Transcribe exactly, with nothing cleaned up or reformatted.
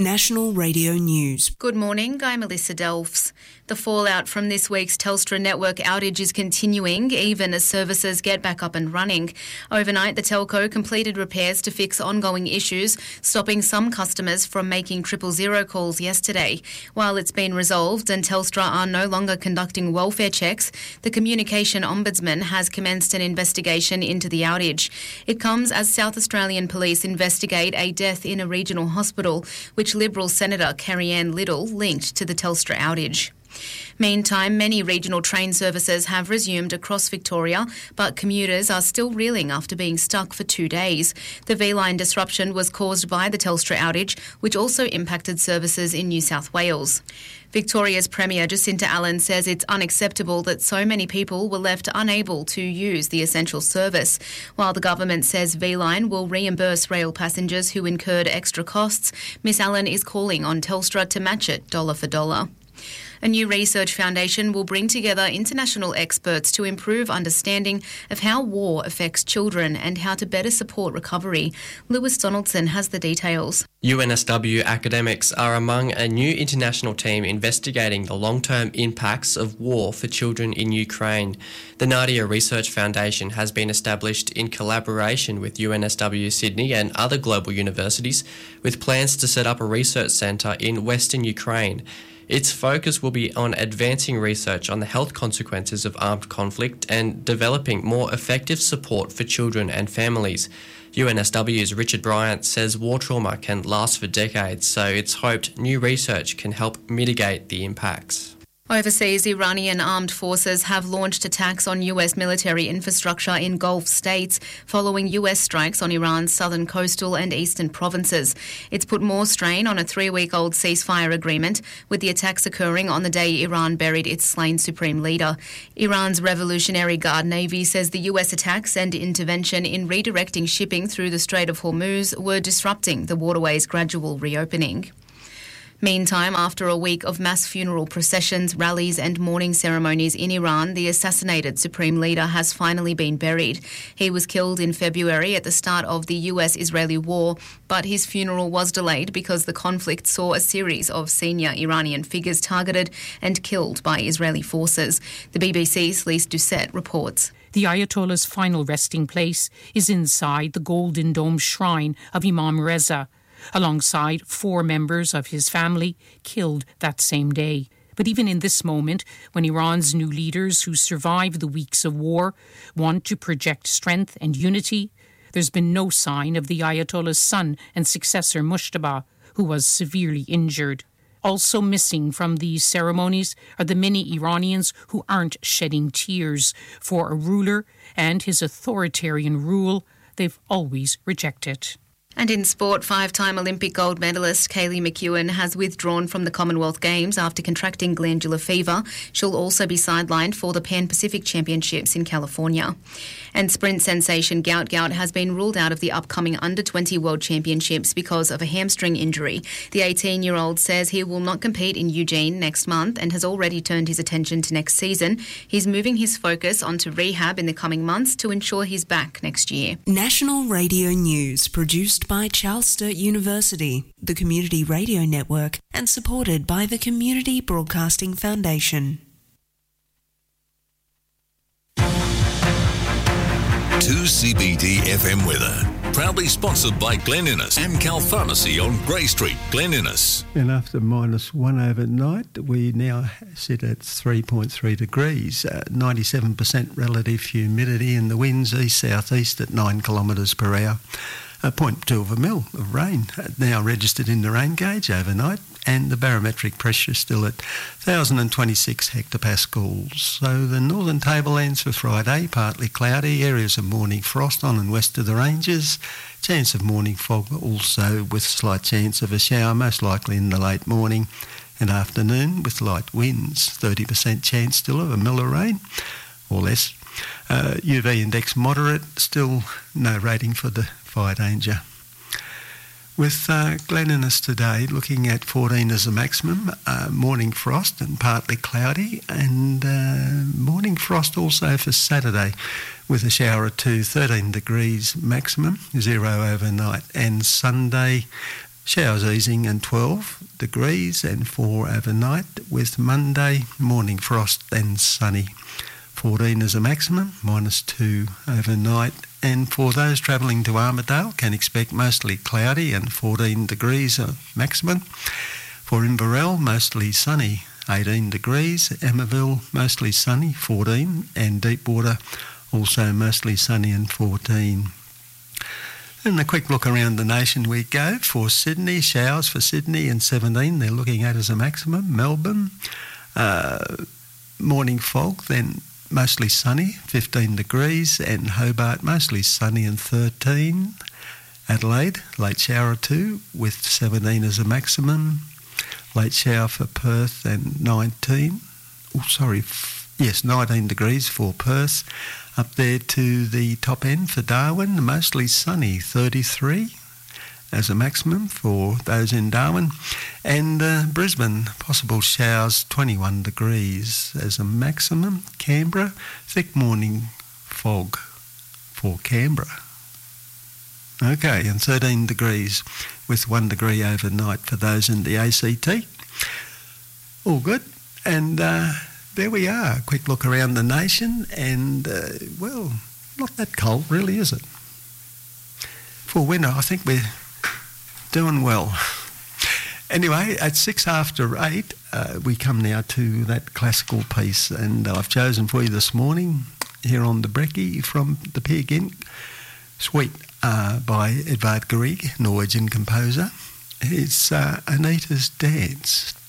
National Radio News. Good morning, I'm Melissa Delphs. The fallout from this week's Telstra network outage is continuing, even as services get back up and running. Overnight, the telco completed repairs to fix ongoing issues, stopping some customers from making triple zero calls yesterday. While it's been resolved and Telstra are no longer conducting welfare checks, the Communication Ombudsman has commenced an investigation into the outage. It comes as South Australian Police investigate a death in a regional hospital, which Liberal Senator Kerry-Ann Little linked to the Telstra outage. Meantime, many regional train services have resumed across Victoria, but commuters are still reeling after being stuck for two days. The V-Line disruption was caused by the Telstra outage, which also impacted services in New South Wales. Victoria's Premier Jacinta Allen says it's unacceptable that so many people were left unable to use the essential service. While the government says V-Line will reimburse rail passengers who incurred extra costs, Miss Allen is calling on Telstra to match it dollar for dollar. A new research foundation will bring together international experts to improve understanding of how war affects children and how to better support recovery. Lewis Donaldson has the details. U N S W academics are among a new international team investigating the long-term impacts of war for children in Ukraine. The Nadia Research Foundation has been established in collaboration with U N S W Sydney and other global universities, with plans to set up a research centre in Western Ukraine. Its focus will be on advancing research on the health consequences of armed conflict and developing more effective support for children and families. U N S W's Richard Bryant says war trauma can last for decades, so it's hoped new research can help mitigate the impacts. Overseas, Iranian armed forces have launched attacks on U S military infrastructure in Gulf states following U S strikes on Iran's southern coastal and eastern provinces. It's put more strain on a three-week-old ceasefire agreement, with the attacks occurring on the day Iran buried its slain supreme leader. Iran's Revolutionary Guard Navy says the U S attacks and intervention in redirecting shipping through the Strait of Hormuz were disrupting the waterway's gradual reopening. Meantime, after a week of mass funeral processions, rallies and mourning ceremonies in Iran, the assassinated supreme leader has finally been buried. He was killed in February at the start of the U S-Israeli war, but his funeral was delayed because the conflict saw a series of senior Iranian figures targeted and killed by Israeli forces. The B B C's Lise Doucette reports. The Ayatollah's final resting place is inside the Golden Dome shrine of Imam Reza, alongside four members of his family killed that same day. But even in this moment, when Iran's new leaders who survived the weeks of war want to project strength and unity, there's been no sign of the Ayatollah's son and successor Mujtaba, who was severely injured. Also missing from these ceremonies are the many Iranians who aren't shedding tears for a ruler and his authoritarian rule they've always rejected. And in sport, five-time Olympic gold medalist Kaylee McEwen has withdrawn from the Commonwealth Games after contracting glandular fever. She'll also be sidelined for the Pan-Pacific Championships in California. And sprint sensation Gout Gout has been ruled out of the upcoming under twenty World Championships because of a hamstring injury. The eighteen-year-old says he will not compete in Eugene next month and has already turned his attention to next season. He's moving his focus onto rehab in the coming months to ensure he's back next year. National Radio News, produced by Charles Sturt University, the Community Radio Network, and supported by the Community Broadcasting Foundation. two C B D F M weather. Proudly sponsored by Glen Innes, Amcal Pharmacy on Grey Street, Glen Innes. And after minus one overnight, we now sit at three point three degrees, uh, ninety-seven percent relative humidity, and the winds east-south-east at nine kilometres per hour. A zero point two of a mil of rain now registered in the rain gauge overnight, and the barometric pressure still at one thousand twenty-six hectopascals. So the northern tablelands for Friday, partly cloudy, areas of morning frost on and west of the ranges, chance of morning fog also with slight chance of a shower, most likely in the late morning and afternoon with light winds, thirty percent chance still of a mil of rain or less. Uh, U V index moderate, still no rating for the fire danger. With uh, Glen Innes today looking at fourteen as a maximum, uh, morning frost and partly cloudy, and uh, morning frost also for Saturday with a shower or two, thirteen degrees maximum, zero overnight, and Sunday Showers easing and twelve degrees and four overnight, with Monday morning frost and sunny. fourteen is a maximum, minus two overnight. And for those travelling to Armidale, can expect mostly cloudy and fourteen degrees a maximum. For Inverell, mostly sunny, eighteen degrees. Emmaville, mostly sunny, fourteen. And Deepwater, also mostly sunny and fourteen. And a quick look around the nation we go. For Sydney, showers for Sydney and seventeen, they're looking at as a maximum. Melbourne, uh, morning fog, then mostly sunny, fifteen degrees. And Hobart, mostly sunny and thirteen. Adelaide, late shower too, with seventeen as a maximum. Late shower for Perth and nineteen. Oh, sorry, f- yes, nineteen degrees for Perth. Up there to the top end for Darwin, mostly sunny, thirty-three as a maximum for those in Darwin. And uh, Brisbane, possible showers, twenty-one degrees as a maximum. Canberra, thick morning fog for Canberra. Okay, and thirteen degrees with one degree overnight for those in the A C T. All good. And uh, there we are. A quick look around the nation. And, uh, well, not that cold, really, is it? For winter, I think we're doing well. Anyway, at six after eight, uh, we come now to that classical piece. And I've chosen for you this morning, here on the Brekkie, from the Peer Gynt Suite uh, by Edvard Grieg, Norwegian composer. It's uh, Anita's Dance.